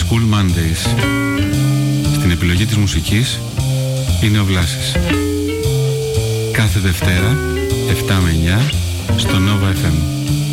School Mondays. Στην επιλογή της μουσικής είναι ο Βλάσης. Κάθε Δευτέρα 7 με 9 στο Nova FM.